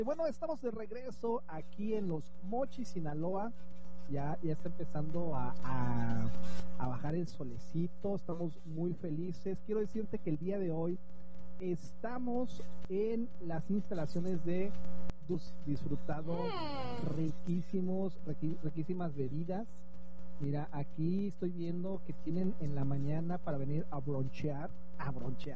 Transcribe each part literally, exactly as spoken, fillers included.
Y bueno, estamos de regreso aquí en Los Mochis, Sinaloa. Ya, ya está empezando a, a, a bajar el solecito. Estamos muy felices. Quiero decirte que el día de hoy estamos en las instalaciones de Disfrutado, riquísimos, riqui, riquísimas bebidas. Mira, aquí estoy viendo que tienen en la mañana para venir a bronchear, a bronchear.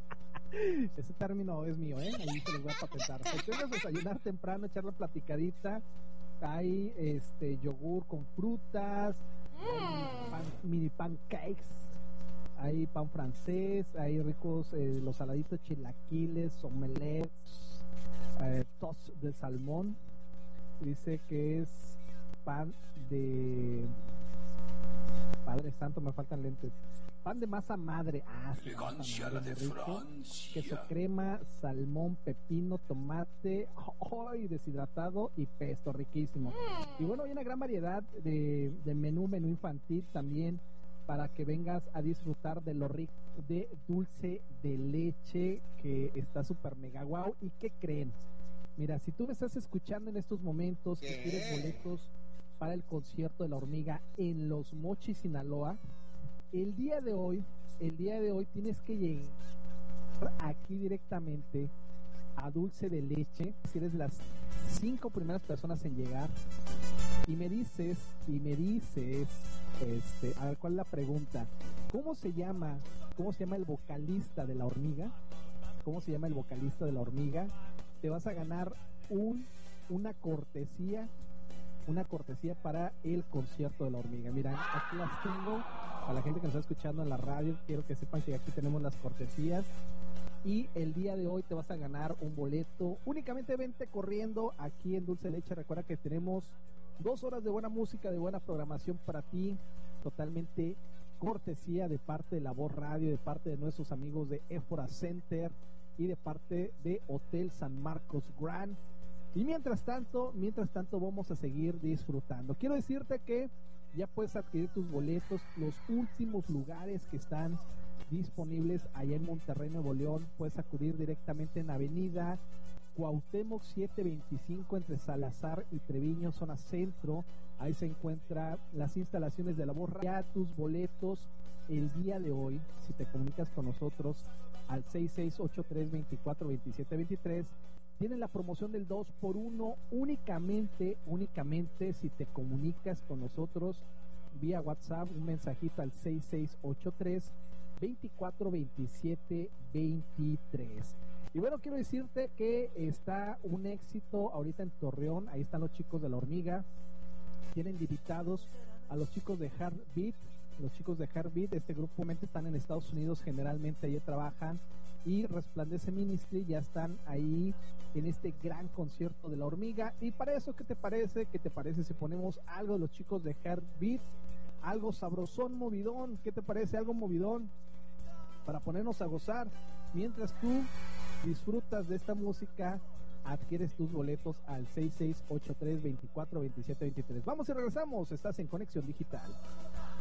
Ese término es mío, ¿eh? Ahí se los voy a patentar. Pues vengas a desayunar temprano, echar la platicadita. Hay este yogur con frutas, hay pan, mini pancakes, hay pan francés, hay ricos eh, los saladitos chilaquiles, omelets, eh, toast de salmón. Dice que es pan de Padre Santo, me faltan lentes. Pan de masa madre, ah, sí, masa madre, de rico. Queso crema, salmón, pepino, tomate, oh, y deshidratado y pesto, riquísimo. Y bueno, hay una gran variedad de, de menú, menú infantil también, para que vengas a disfrutar de lo rico de dulce de leche, que está súper mega guau. ¿Y qué creen? Mira, si tú me estás escuchando en estos momentos y quieres boletos para el concierto de La Hormiga en Los Mochis, Sinaloa, el día de hoy, el día de hoy tienes que llegar aquí directamente a Dulce de Leche, si eres de las cinco primeras personas en llegar, y me dices, y me dices, este, a ver, ¿cuál es la pregunta? ¿Cómo se llama, cómo se llama el vocalista de La Hormiga? ¿Cómo se llama el vocalista de La Hormiga? Te vas a ganar un, una cortesía, una cortesía para el concierto de La Hormiga. Mira, aquí las tengo. A la gente que nos está escuchando en la radio, quiero que sepan que aquí tenemos las cortesías. Y el día de hoy te vas a ganar un boleto. Únicamente vente corriendo aquí en Dulce Leche. Recuerda que tenemos dos horas de buena música, de buena programación para ti. Totalmente cortesía de parte de La Voz Radio, de parte de nuestros amigos de Éfora Center y de parte de Hotel San Marcos Grand. Y mientras tanto, mientras tanto vamos a seguir disfrutando. Quiero decirte que ya puedes adquirir tus boletos, los últimos lugares que están disponibles allá en Monterrey, Nuevo León. Puedes acudir directamente en Avenida Cuauhtémoc setecientos veinticinco entre Salazar y Treviño, zona centro. Ahí se encuentran las instalaciones de La Voz Radio. Ya tus boletos el día de hoy, si te comunicas con nosotros al seis seis ocho tres, veinticuatro, veintisiete, veintitrés, tienen la promoción del dos por uno únicamente, únicamente si te comunicas con nosotros vía WhatsApp, un mensajito al seis seis ocho tres, veinticuatro, veintisiete, veintitrés. Y bueno, quiero decirte que está un éxito ahorita en Torreón. Ahí están los chicos de La Hormiga. Tienen invitados a los chicos de Heartbeat. Los chicos de Heartbeat, este grupo obviamente están en Estados Unidos, generalmente allí trabajan. Y Resplandece Ministry ya están ahí en este gran concierto de La Hormiga. Y para eso, ¿qué te parece? ¿Qué te parece si ponemos algo de los chicos de Heartbeat? Algo sabrosón, movidón. ¿Qué te parece? Algo movidón para ponernos a gozar. Mientras tú disfrutas de esta música, adquieres tus boletos al seis seis ocho tres, veinticuatro, veintisiete, veintitrés. Vamos y regresamos. Estás en Conexión Digital.